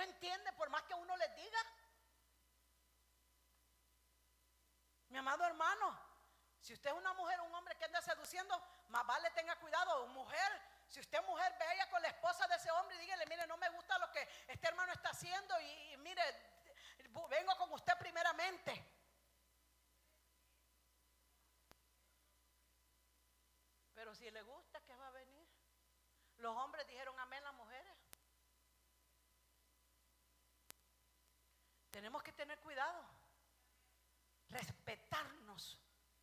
no entienden por más que uno les diga. Mi amado hermano, si usted es una mujer o un hombre que anda seduciendo, más vale tenga cuidado. Mujer, si usted es mujer, vaya con la esposa de ese hombre y dígale: mire, no me gusta lo que este hermano está haciendo y mire, vengo con usted primeramente. Pero si le gusta, ¿qué va a venir? Los hombres dijeron amén, las mujeres. Tenemos que tener cuidado, respetarnos,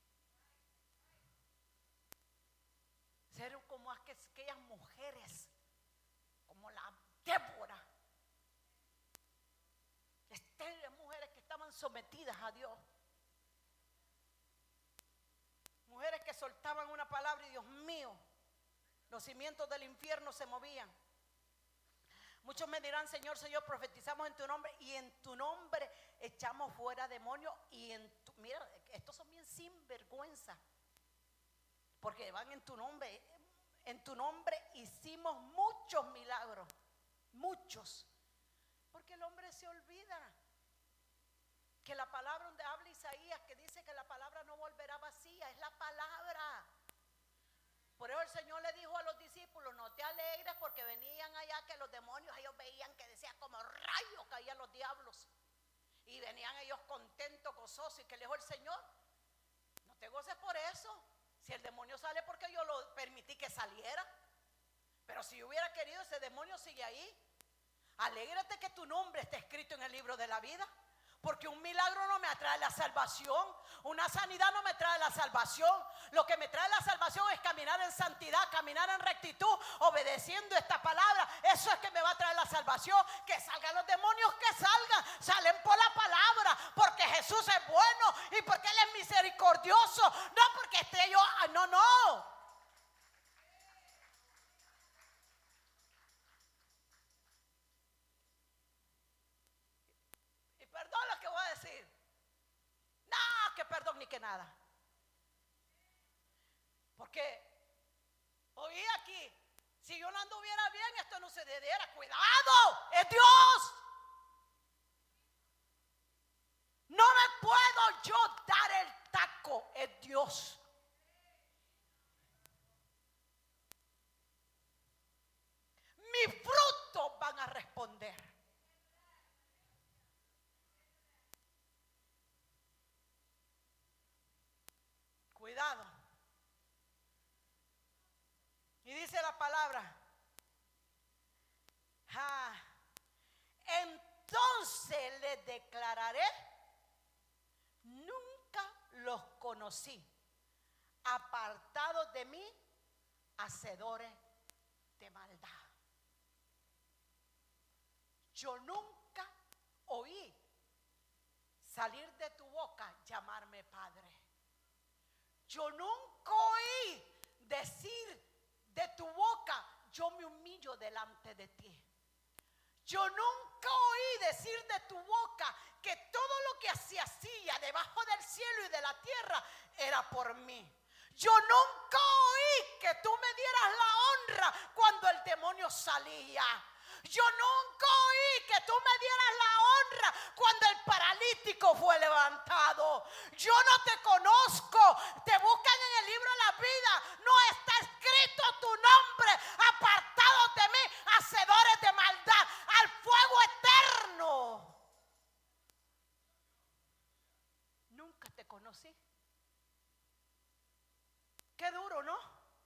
ser como aquellas mujeres, como la Débora, mujeres que estaban sometidas a Dios, mujeres que soltaban una palabra y Dios mío, los cimientos del infierno se movían. Muchos me dirán: Señor, Señor, profetizamos en tu nombre y en tu nombre echamos fuera demonios y mira, estos son bien sinvergüenza, porque van en tu nombre hicimos muchos milagros, muchos, porque el hombre se olvida que la palabra donde habla Isaías, que dice que la palabra no volverá vacía, es la palabra. Por eso el Señor le dijo a los discípulos: no te alegres, porque venían allá que los demonios, ellos veían que decía como rayos caían los diablos, y venían ellos contentos, gozosos, y que le dijo el Señor: no te goces por eso, si el demonio sale porque yo lo permití que saliera, pero si yo hubiera querido, ese demonio sigue ahí. Alégrate que tu nombre esté escrito en el libro de la vida. Porque un milagro no me atrae la salvación, una sanidad no me trae la salvación. Lo que me trae la salvación es caminar en santidad, caminar en rectitud, obedeciendo esta palabra. Eso es que me va a traer la salvación. Que salgan los demonios, que salgan, salen por la palabra, porque Jesús es bueno y porque Él es misericordioso, no porque esté yo, no. Perdón lo que voy a decir. No, que perdón ni que nada. Porque oí aquí: si yo no anduviera bien, esto no se diera. Cuidado, es Dios. No me puedo yo dar el taco, es Dios. Mis frutos van a responder. Cuidado. Y dice la palabra: entonces les declararé: nunca los conocí, apartados de mí, hacedores de maldad. Yo nunca oí salir de tu boca llamarme Padre. Yo nunca oí decir de tu boca: yo me humillo delante de ti. Yo nunca oí decir de tu boca que todo lo que se hacía debajo del cielo y de la tierra era por mí. Yo nunca oí que tú me dieras la honra cuando el demonio salía. Yo nunca oí que tú me dieras la honra cuando el paralítico fue levantado. Yo no te conozco. Te buscan en el libro de la vida. No está escrito tu nombre. Apartados de mí, hacedores de maldad, al fuego eterno. Nunca te conocí. Qué duro, ¿no?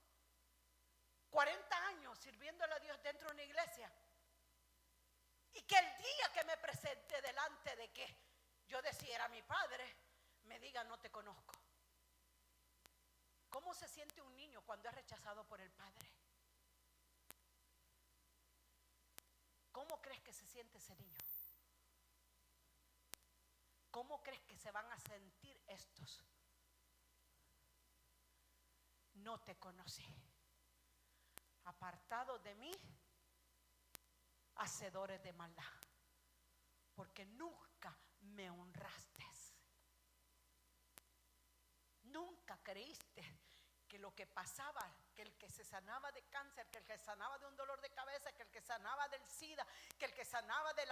40 años sirviéndole a Dios dentro de una iglesia. Y que el día que me presenté delante de que yo decía era mi padre, me diga: no te conozco. ¿Cómo se siente un niño cuando es rechazado por el padre? ¿Cómo crees que se siente ese niño? ¿Cómo crees que se van a sentir estos? No te conocí. Apartados de mí, hacedores de maldad, porque nunca me honraste. Nunca creíste que lo que pasaba, que el que se sanaba de cáncer, que el que sanaba de un dolor de cabeza, que el que sanaba del SIDA, que el que sanaba de la